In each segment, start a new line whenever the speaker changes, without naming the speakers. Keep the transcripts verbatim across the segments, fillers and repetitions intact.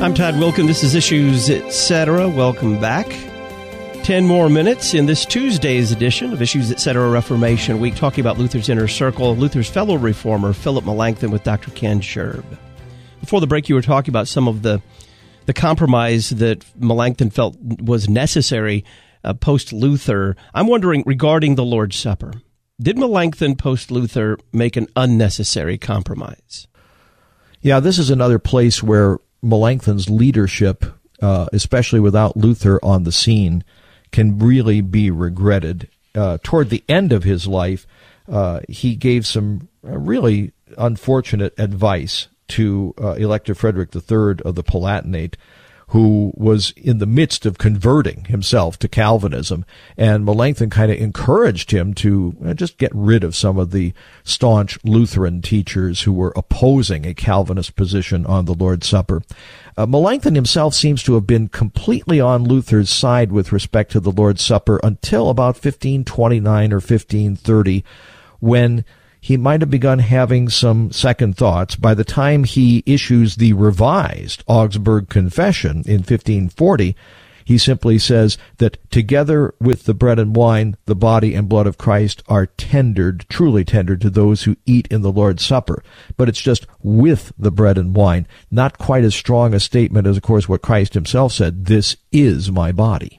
I'm Todd Wilken. This is Issues Etc. Welcome back. Ten more minutes in this Tuesday's edition of Issues Etc. Reformation Week, talking about Luther's inner circle, Luther's fellow reformer, Philip Melanchthon, with Doctor Ken Scherb. Before the break, you were talking about some of the the compromise that Melanchthon felt was necessary uh, post-Luther. I'm wondering, regarding the Lord's Supper, did Melanchthon post-Luther make an unnecessary compromise?
Yeah, this is another place where Melanchthon's leadership, uh, especially without Luther on the scene, can really be regretted. Uh, toward the end of his life, uh, he gave some uh, really unfortunate advice to uh, Elector Frederick the Third of the Palatinate, who was in the midst of converting himself to Calvinism, and Melanchthon kind of encouraged him to uh, just get rid of some of the staunch Lutheran teachers who were opposing a Calvinist position on the Lord's Supper. Uh, Melanchthon himself seems to have been completely on Luther's side with respect to the Lord's Supper until about fifteen twenty-nine or fifteen thirty, when he might have begun having some second thoughts. By the time he issues the revised Augsburg Confession in fifteen forty, he simply says that together with the bread and wine, the body and blood of Christ are tendered, truly tendered to those who eat in the Lord's Supper. But it's just with the bread and wine, not quite as strong a statement as, of course, what Christ himself said, this is my body.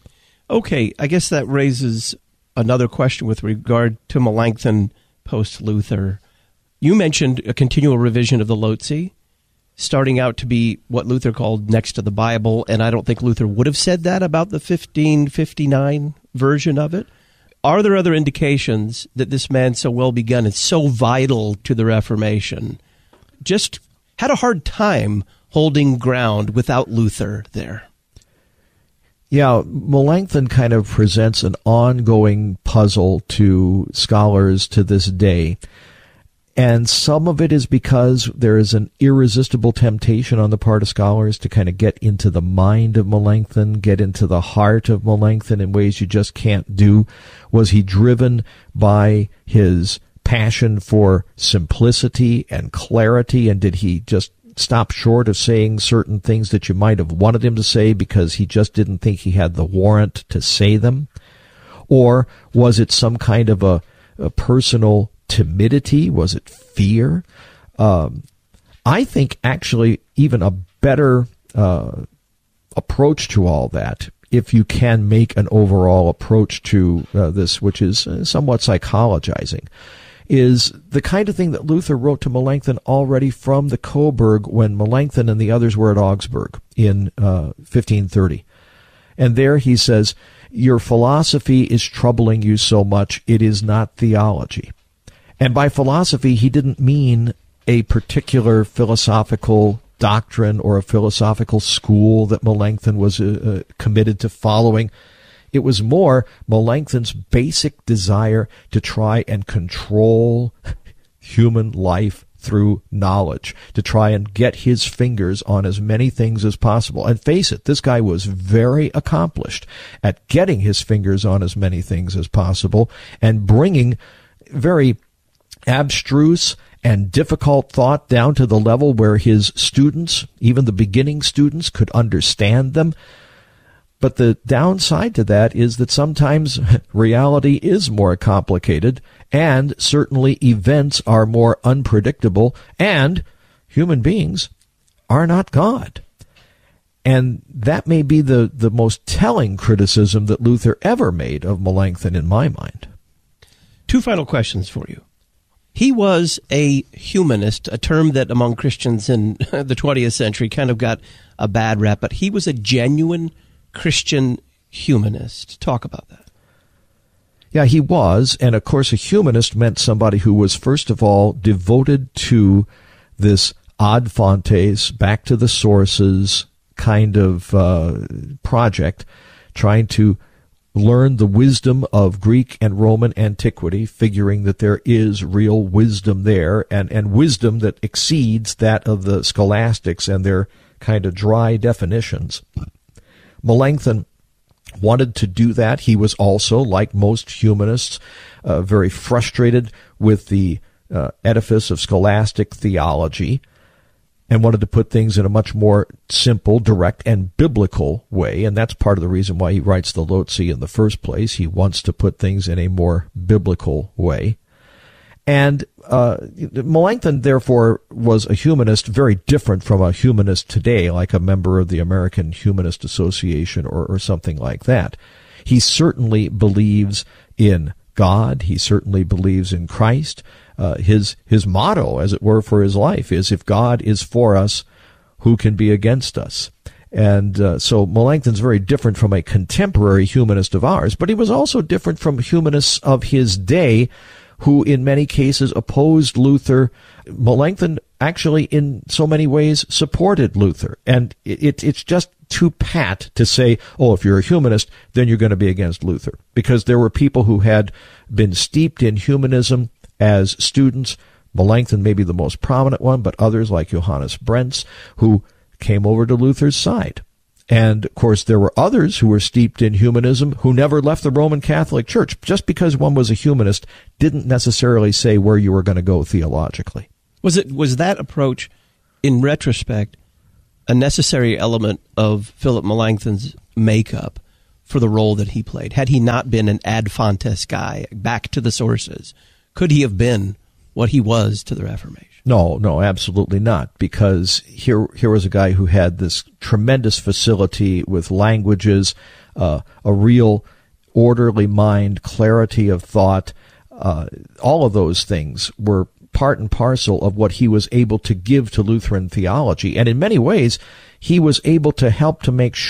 Okay, I guess that raises another question with regard to Melanchthon post-Luther. You mentioned a continual revision of the Lotzi, starting out to be what Luther called next to the Bible, and I don't think Luther would have said that about the fifteen fifty-nine version of it. Are there other indications that this man so well begun and so vital to the Reformation just had a hard time holding ground without Luther there?
Yeah, Melanchthon kind of presents an ongoing puzzle to scholars to this day. And some of it is because there is an irresistible temptation on the part of scholars to kind of get into the mind of Melanchthon, get into the heart of Melanchthon in ways you just can't do. Was he driven by his passion for simplicity and clarity, and did he just stop short of saying certain things that you might have wanted him to say because he just didn't think he had the warrant to say them? Or was it some kind of a, a personal timidity? Was it fear? Um, I think actually even a better uh, approach to all that, if you can make an overall approach to uh, this, which is uh, somewhat psychologizing, is the kind of thing that Luther wrote to Melanchthon already from the Coburg when Melanchthon and the others were at Augsburg in uh, fifteen thirty. And there he says, your philosophy is troubling you so much, it is not theology. And by philosophy, he didn't mean a particular philosophical doctrine or a philosophical school that Melanchthon was uh, uh, committed to following. It was more Melanchthon's basic desire to try and control human life through knowledge, to try and get his fingers on as many things as possible. And face it, this guy was very accomplished at getting his fingers on as many things as possible and bringing very abstruse and difficult thought down to the level where his students, even the beginning students, could understand them. But the downside to that is that sometimes reality is more complicated, and certainly events are more unpredictable, and human beings are not God. And that may be the, the most telling criticism that Luther ever made of Melanchthon in my mind.
Two final questions for you. He was a humanist, a term that among Christians in the twentieth century kind of got a bad rap, but he was a genuine Christian humanist. Talk about that.
Yeah, he was, and of course a humanist meant somebody who was first of all devoted to this ad fontes, back to the sources kind of uh, project, trying to learn the wisdom of Greek and Roman antiquity, figuring that there is real wisdom there, and, and wisdom that exceeds that of the scholastics and their kind of dry definitions. Melanchthon wanted to do that. He was also, like most humanists, uh, very frustrated with the uh, edifice of scholastic theology. and wanted to put things in a much more simple, direct, and biblical way. And that's part of the reason why he writes the Lotzi in the first place. He wants to put things in a more biblical way. And uh, Melanchthon, therefore, was a humanist very different from a humanist today, like a member of the American Humanist Association or, or something like that. He certainly believes in God. He certainly believes in Christ. Uh, his his motto, as it were, for his life is, if God is for us, who can be against us? And uh, so Melanchthon's very different from a contemporary humanist of ours, but he was also different from humanists of his day, who in many cases opposed Luther. Melanchthon actually in so many ways supported Luther. And it, it, it's just too pat to say, oh, if you're a humanist, then you're going to be against Luther. Because there were people who had been steeped in humanism as students. Melanchthon may be the most prominent one, but others like Johannes Brentz, who came over to Luther's side. And, of course, there were others who were steeped in humanism who never left the Roman Catholic Church. Just because one was a humanist didn't necessarily say where you were going to go theologically.
Was it was that approach, in retrospect, a necessary element of Philip Melanchthon's makeup for the role that he played? Had he not been an ad fontes guy, back to the sources, could he have been what he was to the Reformation?
No, no, absolutely not, because here here was a guy who had this tremendous facility with languages, uh, a real orderly mind, clarity of thought. Uh, all of those things were part and parcel of what he was able to give to Lutheran theology. And in many ways, he was able to help to make sure